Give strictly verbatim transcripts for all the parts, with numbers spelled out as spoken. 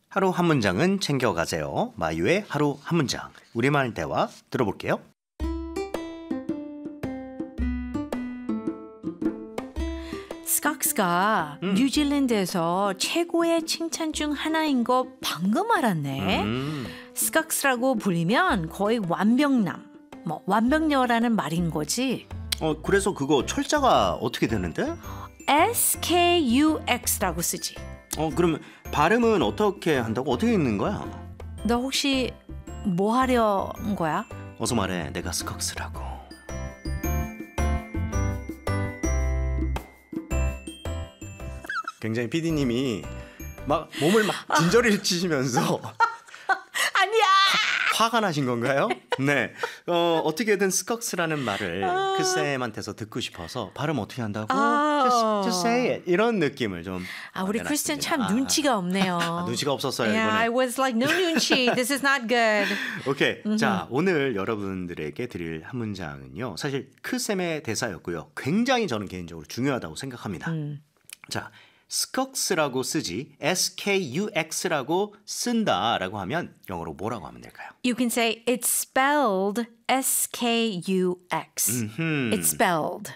하루 한 문장은 챙겨가세요. 마유의 하루 한 문장. 우리말 대화 들어볼게요. 스캅스가 음. 뉴질랜드에서 최고의 칭찬 중 하나인 거 방금 알았네. 음. 스캅스라고 불리면 거의 완벽남, 뭐 완벽녀라는 말인 거지. 어, 그래서 그거 철자가 어떻게 되는데? 에스 케이 유 엑스라고 쓰지. 어, 그러면 발음은 어떻게 한다고? 어떻게 읽는 거야? 너 혹시 뭐 하려는 거야? 어서 말해. 내가 스캅스라고. 굉장히 피디님이 막 몸을 막 진저리를 치시면서 아니야. 화가 나신 건가요? 네. 어, 어떻게든 스캅스라는 말을 크쌤한테서 듣고 싶어서 발음 어떻게 한다고? 아. Just, just say it. 이런 느낌을 좀 아, 우리 내놨습니다. 크리스찬 참 아, 눈치가 없네요. 아, 눈치가 없었어요, Yeah, I 이번에. was like, no 눈치. This is not good. 오케이. 자, 오늘 여러분들에게 드릴 한 문장은요. 사실 크쌤의 대사였고요. 굉장히 저는 개인적으로 중요하다고 생각합니다. 음. 자, 스캅스라고 쓰지 에스 케이 유 엑스라고 쓴다라고 하면 영어로 뭐라고 하면 될까요? You can say it's spelled 에스 케이 유 엑스. It's spelled.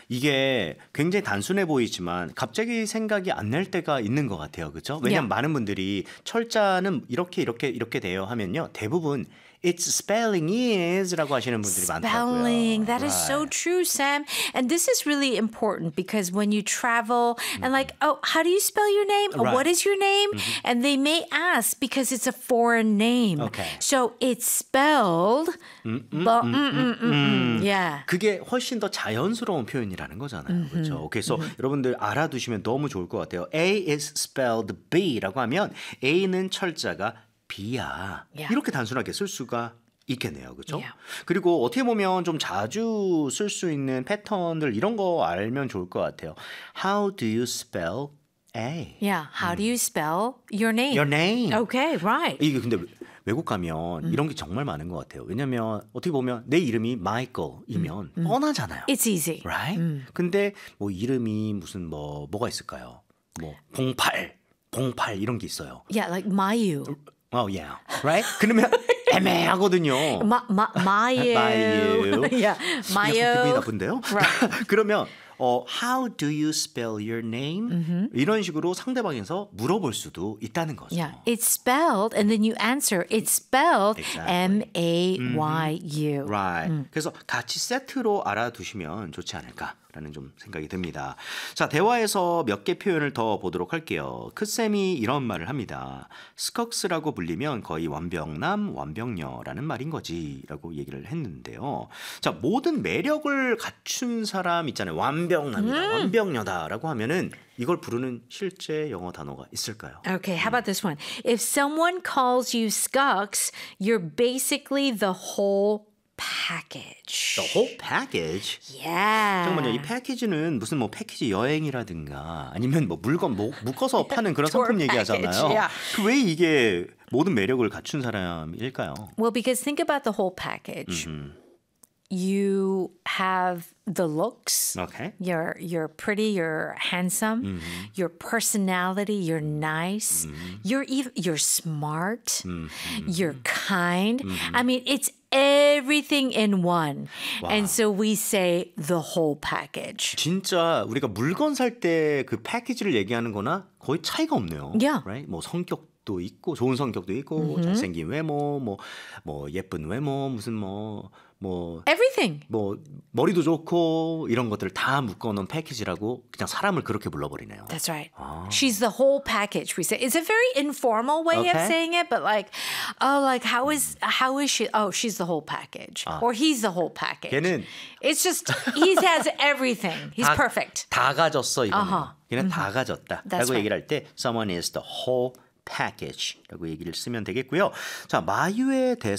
이게 굉장히 단순해 보이지만 갑자기 생각이 안 날 때가 있는 것 같아요. 그렇죠? 왜냐하면 Yeah. 많은 분들이 철자는 이렇게 이렇게 이렇게 돼요 하면요. 대부분 Its spelling is라고 하시는 분들이 많더라고요. Spelling. That is Right. so true, Sam. And this is really important because when you travel and like, oh, how do you spell your name? Or Right. what is your name? And they may ask because it's a foreign name. Okay. So it's spelled. but, mm, mm, mm, mm. Yeah. 그게 훨씬 더 자연스러운 표현이라는 거잖아요. 그렇죠? 그래서 여러분들 알아두시면 너무 좋을 것 같아요. A is spelled B라고 하면 A는 철자가 B야. Yeah. 이렇게 단순하게 쓸 수가 있겠네요. 그렇죠? Yeah. 그리고 어떻게 보면 좀 자주 쓸 수 있는 패턴들 이런 거 알면 좋을 것 같아요. How do you spell A? Yeah. How do you spell your name? Your name. Okay, right. 이게 근데 외국 가면 이런 게 정말 많은 것 같아요. 왜냐면 어떻게 보면 내 이름이 마이클이면 뻔하잖아요. It's easy. Right? 근데 뭐 이름이 무슨 뭐 뭐가 있을까요? 뭐 봉팔, 봉팔 이런 게 있어요. Yeah, like Mayu. Oh yeah, right? 그러면 애매하거든요. Ma, ma, Mayu. Mayu. yeah, 약간 기분이 Mayu. 나쁜데요? 그러면 어, How do you spell your name? 이런 식으로 상대방에서 물어볼 수도 있다는 거죠. Yeah, it's spelled, and then you answer. It's spelled Exactly. M A Y U. Right. 그래서 같이 세트로 알아두시면 좋지 않을까라는 좀 생각이 듭니다. 자, 대화에서 몇 개 표현을 더 보도록 할게요. 크쌤이 이런 말을 합니다. 스캅스라고 불리면 거의 완벽남, 완벽녀라는 말인 거지라고 얘기를 했는데요. 자, 모든 매력을 갖춘 사람 있잖아요. 완벽남이다, 완벽녀다라고 하면은 이걸 부르는 실제 영어 단어가 있을까요? Okay, how about this one? If someone calls you Scux, you're basically the whole package. The whole package. Yeah. 잠깐만요. 이 패키지는 무슨 뭐 패키지 여행이라든가 아니면 뭐 물건 뭐 묶어서 파는 그런 Tour 상품 package, 얘기하잖아요. yeah. 그 왜 이게 모든 매력을 갖춘 사람일까요? Well, because think about the whole package. You have the looks. Okay. You're you're pretty, you're handsome, your personality, you're nice, you're even you're smart, you're kind. I mean, it's everything in one. And so we say the whole package. 진짜 우리가 물건 살 때 그 패키지를 얘기하는 거나 거의 차이가 없네요. Yeah. Right? 뭐 성격도 있고 좋은 성격도 있고 잘생긴 외모, 뭐 뭐 예쁜 외모, 무슨 뭐 뭐 Everything. 뭐 머리도 좋고 이런 것들을 다 묶어놓은 패키지라고 그냥 사람을 그렇게 불러버리네요. That's right. She's the whole package. We say it's a very informal way of Okay. saying it, but like, oh, like how is how is she? Oh, she's the whole package, or he's the whole package. 걔는 It's just he has everything. He's 다, perfect. 다 가졌어 이거는. 어허. 걔는 다 가졌다. That's 라고 right. 얘기를 할 때 someone is the whole package라고 얘기를 쓰면 되겠고요. 자, 마유의 대